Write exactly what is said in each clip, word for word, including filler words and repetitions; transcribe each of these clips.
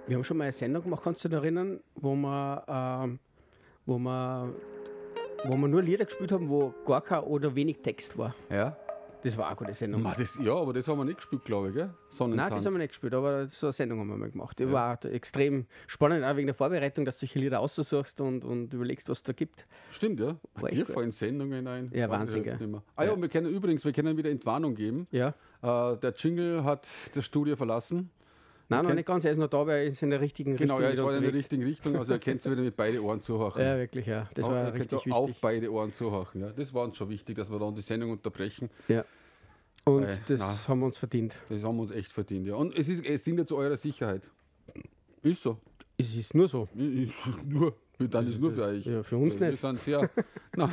Wir haben schon mal eine Sendung gemacht, kannst du dich erinnern, wo wir, ähm, wo wir, wo wir nur Lieder gespielt haben, wo gar kein oder wenig Text war. Ja. Das war auch eine gute Sendung. Ma, das, ja, aber das haben wir nicht gespielt, glaube ich, gell? Sonnentanz. Nein, das haben wir nicht gespielt, aber so eine Sendung haben wir mal gemacht. Die Ja. war extrem spannend, auch wegen der Vorbereitung, dass du solche Lieder aussuchst und, und überlegst, was es da gibt. Stimmt, ja. War Dir echt fallen Sendungen ein. Ja, Weiß Wahnsinn, ich gell? nicht mehr. Ah ja, Ja. und wir können übrigens, wir können wieder Entwarnung geben. Ja. Äh, der Jingle hat das Studio verlassen. Nein, noch kennt- nicht ganz, er ist noch da, aber er ist in der richtigen Genau, Richtung. ja, es wieder war in der unterwegs. richtigen Richtung, also er kennt es wieder mit beide Ohren zuhören. Ja, wirklich, ja. Das Auf- war ihr könnt richtig so auf wichtig. beide Ohren zuhören. Ja. Das war uns schon wichtig, dass wir dann die Sendung unterbrechen. Ja. Und Weil, das na. haben wir uns verdient. Das haben wir uns echt verdient. Ja. Und es, ist, es dient ja zu eurer Sicherheit. Ist so. Es ist nur so. Ist nur, dann ist es nur für euch. Ja, für uns wir nicht. sind sehr. Na,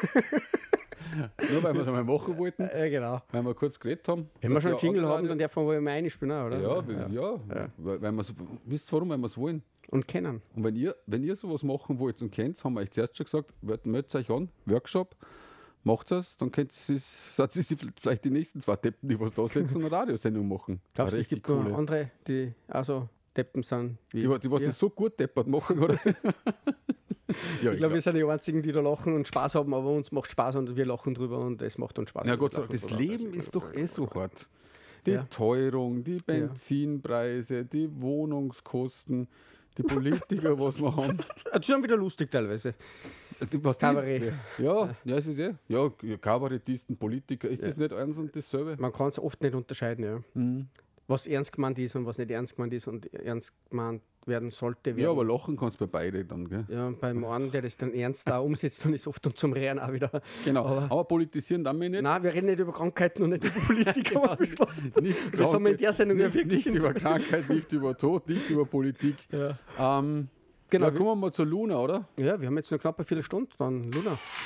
nur weil wir es einmal machen wollten, Ja, genau. weil wir kurz geredet haben. Wenn wir dass schon ja einen Jingle andere haben, dann darf man wohl mal einspielen, auch, oder? Ja, wir- ja, weil weil wir's- wisst ihr warum? Weil wir es wollen. Und kennen. Und wenn ihr, wenn ihr sowas machen wollt und kennt, haben wir euch zuerst schon gesagt, meldet euch an, Workshop, macht es, dann könnt ihr es, seid ihr vielleicht die nächsten zwei Deppen, die was da sitzen und eine Radiosendung machen. Glaubst du, Eine es gibt richtig noch coole. andere, die auch so Deppen sind? Wie Die, wa- die was wir? das so gut deppert machen, oder? ja, Ich glaube, wir sind die einzigen, die da lachen und Spaß haben, aber uns macht Spaß und wir lachen drüber und es macht uns Spaß. Ja, und Gott wir sei Dank, lachen das drüber. Leben ist doch eh so hart. Die Ja. Teuerung, die Benzinpreise, die Wohnungskosten, die Politiker, was wir haben. Das ist schon wieder lustig teilweise. Die, was die- Kabarett. Ja, ja, es ist eh. Ja, Kabarettisten, Politiker, ist das nicht eins und dasselbe? Man kann es oft nicht unterscheiden, ja. Mhm. Was ernst gemeint ist und was nicht ernst gemeint ist und ernst gemeint werden sollte. Ja, Werden. aber lachen kannst du bei beiden dann, gell? Ja, und beim einen, der das dann ernst da umsetzt, dann ist oft und zum Rehren auch wieder. Genau. Aber- Aber, politisieren dann wir nicht. Nein, wir reden nicht über Krankheiten und nicht über Politik. aber Nichts das haben wir in der Sendung ja nicht, wirklich nicht über Krankheit, nicht über Tod, nicht über Politik. Ja. Ähm, Genau. ja, kommen wir mal zur Luna, oder? Ja, wir haben jetzt noch knapp eine Viertelstunde, dann Luna.